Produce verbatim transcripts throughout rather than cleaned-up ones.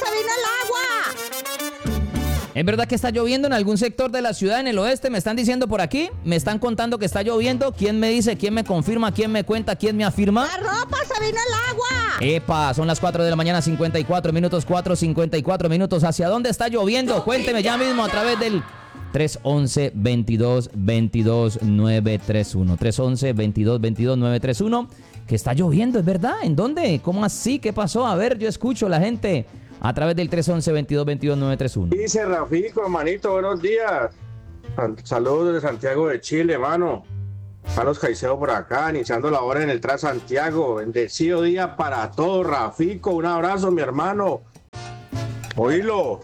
se vino el agua! ¿Es verdad que está lloviendo en algún sector de la ciudad, en el oeste? Me están diciendo por aquí, me están contando que está lloviendo. ¿Quién me dice? ¿Quién me confirma? ¿Quién me cuenta? ¿Quién me afirma? ¡La ropa se vino el agua! Epa, son las cuatro de la mañana, cincuenta y cuatro minutos, cuatro cincuenta y cuatro minutos. ¿Hacia dónde está lloviendo? Cuénteme ya mismo a través del tres once, veintidós, veintidós, nueve treinta y uno. tres once, veintidós, veintidós, nueve treinta y uno. Que está lloviendo, ¿es verdad? ¿En dónde? ¿Cómo así? ¿Qué pasó? A ver, yo escucho la gente a través del tres once, veintidós, veintidós, nueve treinta y uno. Dice Rafico, hermanito, buenos días. Saludos desde Santiago de Chile, hermano. Carlos Caicedo por acá, iniciando la hora en el Transantiago. Bendecido día para todos, Rafico. Un abrazo, mi hermano. Oílo.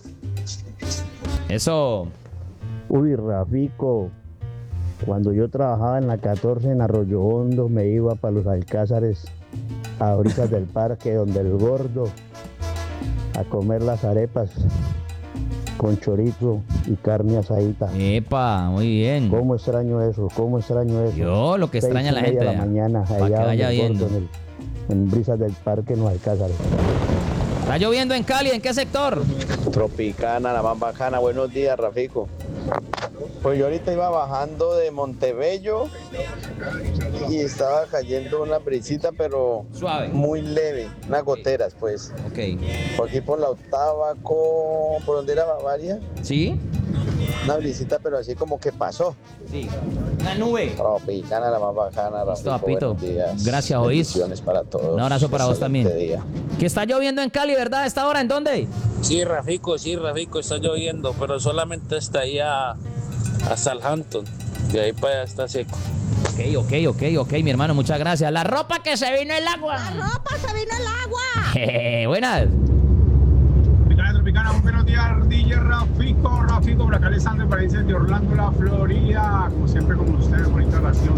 Eso. Uy, Rafico, cuando yo trabajaba en la catorce en Arroyo Hondo, me iba para los Alcázares, a orillas del parque, donde el gordo, a comer las arepas con chorizo y carne asadita. Epa, muy bien. ¿Cómo extraño eso? ¿Cómo extraño eso? Yo, lo que extraña la gente. De la mañana, para allá que vaya donde el viendo. gordo, en, el, en brisas del parque, en los Alcázares. ¿Está lloviendo en Cali? ¿En qué sector? Tropicana, la más bacana. Buenos días, Rafico. Pues yo ahorita iba bajando de Montebello y estaba cayendo una brisita, pero suave, muy leve, unas goteras, pues. Ok. Por aquí por la octava, con... ¿por donde era Bavaria? ¿Sí? Una brisita, pero así como que pasó. Sí. Una nube. Tropicana, la más bacana, Listo, Rafico. papito. Buenos días. Gracias, Oís. Bendiciones para todos. Un abrazo para vos Excelente también. día. Que está lloviendo en Cali, ¿verdad? ¿A esta hora? ¿En dónde? Sí, Rafico, sí, Rafico, está lloviendo, pero solamente hasta allá, hasta el Hampton. De ahí para allá está seco. Ok, ok, ok, ok, mi hermano, muchas gracias. La ropa que se vino el agua. ¡La ropa se vino el agua! Jeje, buenas. Tropicana, Tropicana, muy buenos días, D J Rafico, Rafico, por acá Alessandro, país de Orlando, la Florida, como siempre con ustedes, bonita relación.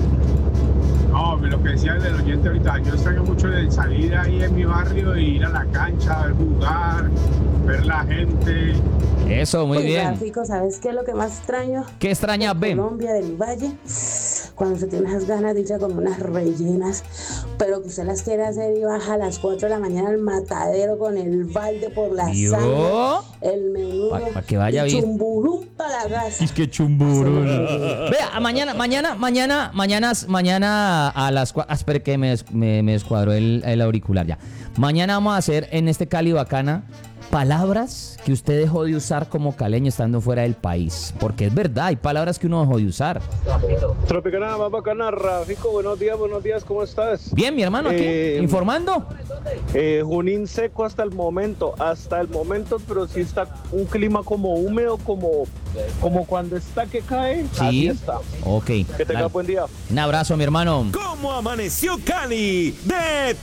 No, lo que decía el oyente ahorita, yo extraño mucho de salir ahí en mi barrio e ir a la cancha, ver jugar, ver la gente. Eso, muy Oye, bien. Rafico, ¿sabes qué es lo que más extraño? ¿Qué extrañas, Ben? Colombia, del Valle, cuando se tiene esas ganas de irse como unas rellenas, pero que usted las quiere hacer y baja a las cuatro de la mañana al matadero con el balde por la ¿Yo? sangre, el menudo, Para pa que vaya y bien. chumburú para la casa. Es que chumburu. Vea, mañana, mañana, mañana, mañana, mañana a las cuatro. Ah, espere que me, des- me, me descuadró el, el auricular ya. Mañana vamos a hacer en este Cali Bacana palabras que usted dejó de usar como caleño estando fuera del país. Porque es verdad, hay palabras que uno dejó de usar. Tropicana, más bacana, Rafico. Buenos días, buenos días, ¿cómo estás? Bien, mi hermano, aquí, Eh, informando. Eh, Junín seco hasta el momento, hasta el momento, pero sí está un clima como húmedo, como, como cuando está que cae, así Sí. está. Ok. Que tenga Dale. buen día. Un abrazo, mi hermano. ¿Cómo amaneció Cali de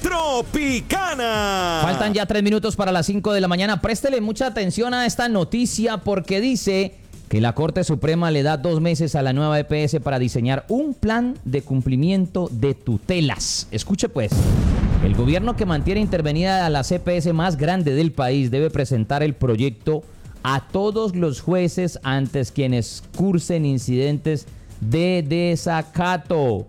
Tropicana? Faltan ya tres minutos para las cinco de la mañana. Préstele mucha atención a esta noticia porque dice que la Corte Suprema le da dos meses a la nueva E P S para diseñar un plan de cumplimiento de tutelas. Escuche pues, el gobierno que mantiene intervenida a la C P S más grande del país debe presentar el proyecto a todos los jueces antes quienes cursen incidentes de desacato.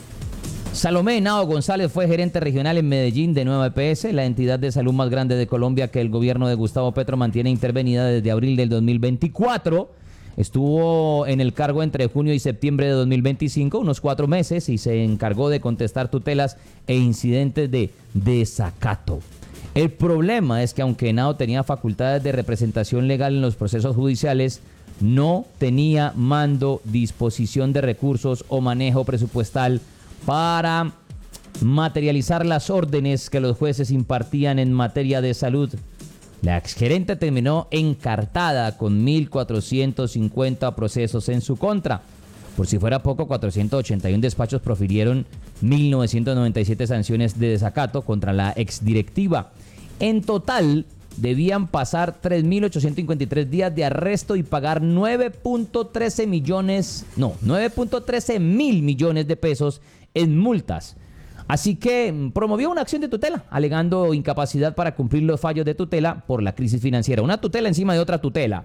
Salomé Henao González fue gerente regional en Medellín de Nueva E P S, la entidad de salud más grande de Colombia que el gobierno de Gustavo Petro mantiene intervenida desde abril del dos mil veinticuatro. Estuvo en el cargo entre junio y septiembre de dos mil veinticinco, unos cuatro meses, y se encargó de contestar tutelas e incidentes de desacato. El problema es que aunque Henao tenía facultades de representación legal en los procesos judiciales, no tenía mando, disposición de recursos o manejo presupuestal para materializar las órdenes que los jueces impartían en materia de salud. La exgerente terminó encartada con mil cuatrocientos cincuenta procesos en su contra. Por si fuera poco, cuatrocientos ochenta y uno despachos profirieron mil novecientos noventa y siete sanciones de desacato contra la exdirectiva. En total, debían pasar tres mil ochocientos cincuenta y tres días de arresto y pagar nueve punto trece millones, no, nueve punto trece mil millones de pesos en multas. Así que mm, promovió una acción de tutela, alegando incapacidad para cumplir los fallos de tutela por la crisis financiera. Una tutela encima de otra tutela.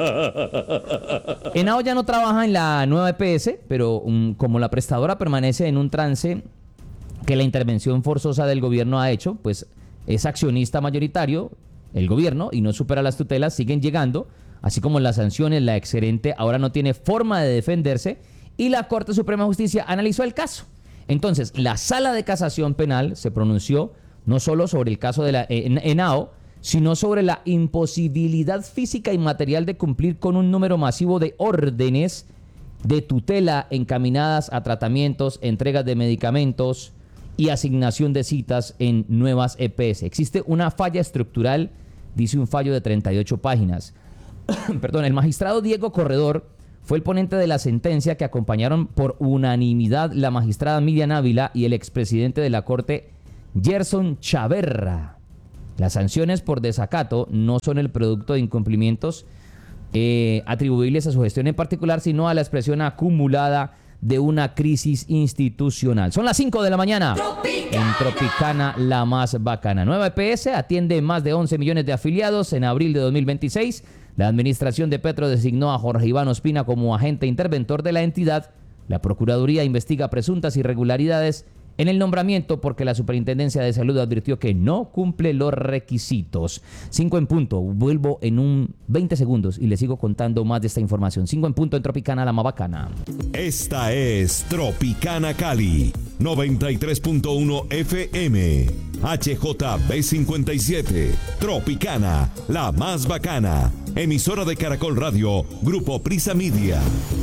Henao ya no trabaja en la nueva E P S, pero um, como la prestadora permanece en un trance que la intervención forzosa del gobierno ha hecho, pues es accionista mayoritario el gobierno y no supera las tutelas, siguen llegando, así como las sanciones. La exgerente ahora no tiene forma de defenderse y la Corte Suprema de Justicia analizó el caso. Entonces, la Sala de Casación Penal se pronunció no solo sobre el caso de la Henao, sino sobre la imposibilidad física y material de cumplir con un número masivo de órdenes de tutela encaminadas a tratamientos, entregas de medicamentos y asignación de citas en nuevas E P S. Existe una falla estructural, dice un fallo de treinta y ocho páginas. Perdón, el magistrado Diego Corredor fue el ponente de la sentencia que acompañaron por unanimidad la magistrada Miriam Ávila y el expresidente de la Corte, Gerson Chaverra. Las sanciones por desacato no son el producto de incumplimientos eh, atribuibles a su gestión en particular, sino a la expresión acumulada de una crisis institucional. Son las cinco de la mañana. Tropicana. En Tropicana, la más bacana. Nueva E P S atiende más de once millones de afiliados. En abril de dos mil veintiséis, la administración de Petro designó a Jorge Iván Ospina como agente interventor de la entidad. La Procuraduría investiga presuntas irregularidades en el nombramiento porque la Superintendencia de Salud advirtió que no cumple los requisitos. Cinco en punto. Vuelvo en un veinte segundos y les sigo contando más de esta información. Cinco en punto en Tropicana, la más bacana. Esta es Tropicana Cali, noventa y tres punto uno F M. H J B cincuenta y siete. Tropicana, la más bacana. Emisora de Caracol Radio, Grupo Prisa Media.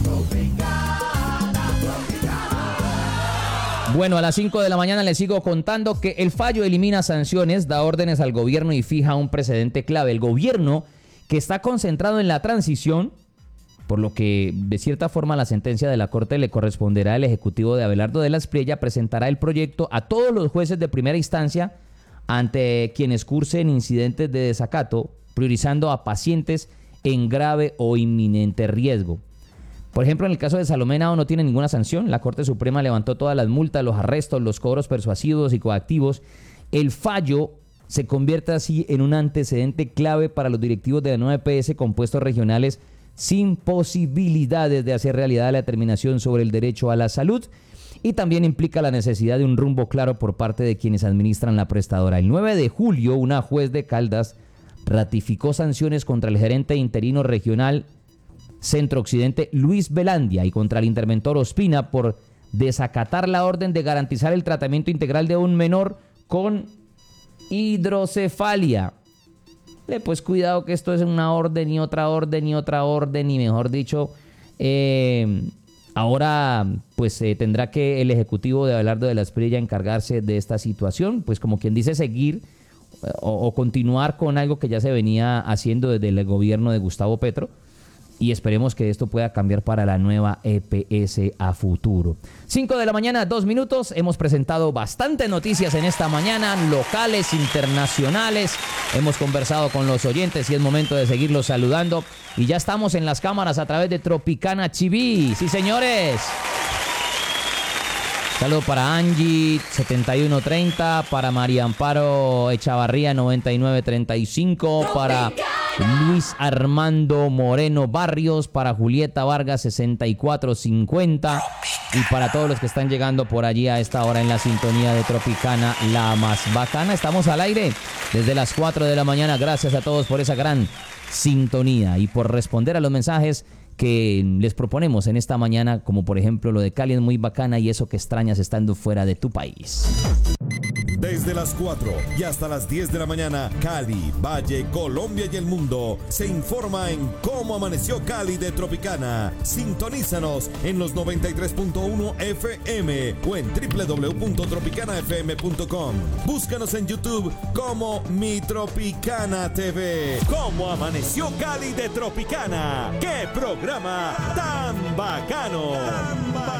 Bueno, a las cinco de la mañana les sigo contando que el fallo elimina sanciones, da órdenes al gobierno y fija un precedente clave. El gobierno, que está concentrado en la transición, por lo que de cierta forma la sentencia de la Corte le corresponderá al Ejecutivo de Abelardo de la Espriella, presentará el proyecto a todos los jueces de primera instancia ante quienes cursen incidentes de desacato, priorizando a pacientes en grave o inminente riesgo. Por ejemplo, en el caso de Salomé Henao no tiene ninguna sanción. La Corte Suprema levantó todas las multas, los arrestos, los cobros persuasivos y coactivos. El fallo se convierte así en un antecedente clave para los directivos de la nueva E P S con puestos regionales sin posibilidades de hacer realidad la determinación sobre el derecho a la salud, y también implica la necesidad de un rumbo claro por parte de quienes administran la prestadora. El nueve de julio, una juez de Caldas ratificó sanciones contra el gerente interino regional Centro Occidente, Luis Velandia, y contra el interventor Ospina por desacatar la orden de garantizar el tratamiento integral de un menor con hidrocefalia. Eh, pues cuidado que esto es una orden y otra orden y otra orden y mejor dicho, eh, ahora pues eh, tendrá que el Ejecutivo de Abelardo de la Espriella encargarse de esta situación, pues como quien dice seguir eh, o, o continuar con algo que ya se venía haciendo desde el gobierno de Gustavo Petro. Y esperemos que esto pueda cambiar para la nueva E P S a futuro. cinco de la mañana, dos minutos. Hemos presentado bastantes noticias en esta mañana, locales, internacionales. Hemos conversado con los oyentes y es momento de seguirlos saludando. Y ya estamos en las cámaras a través de Tropicana T V. ¡Sí, señores! Saludo para Angie, setenta y uno treinta, para María Amparo Echavarría, noventa y nueve treinta y cinco, para Luis Armando Moreno Barrios, para Julieta Vargas, sesenta y cuatro cincuenta, y para todos los que están llegando por allí a esta hora en la sintonía de Tropicana, la más bacana. Estamos al aire desde las cuatro de la mañana. Gracias a todos por esa gran sintonía y por responder a los mensajes que les proponemos en esta mañana, como por ejemplo lo de Cali es muy bacana y eso que extrañas estando fuera de tu país. Desde las cuatro y hasta las diez de la mañana, Cali, Valle, Colombia y el mundo se informa en cómo amaneció Cali de Tropicana. Sintonízanos en los noventa y tres punto uno F M o en doble u doble u doble u punto tropicana f m punto com. Búscanos en YouTube como Mi Tropicana T V. ¿Cómo amaneció Cali de Tropicana? ¡Qué programa tan bacano!